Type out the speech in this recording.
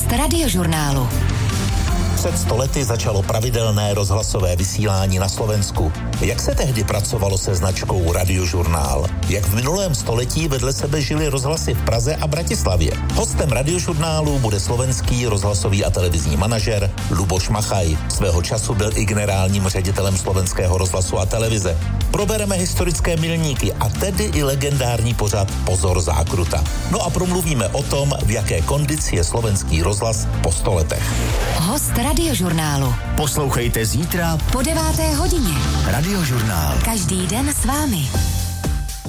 Radiožurnálu. Před 100 lety začalo pravidelné rozhlasové vysílání na Slovensku. Jak se tehdy pracovalo se značkou Radiožurnál? Jak v minulém století vedle sebe žili rozhlasy v Praze a Bratislavě? Hostem Radiožurnálu bude slovenský rozhlasový a televizní manažer Luboš Machaj. Svého času byl i generálním ředitelem Slovenského rozhlasu a televize. Probereme historické milníky a tedy i legendární pořad Pozor zákruta. No a promluvíme o tom, v jaké kondici je slovenský rozhlas po 100 letech. Host Radiožurnálu. Poslouchejte zítra po 9. hodině. Radiožurnál. Každý den s vámi.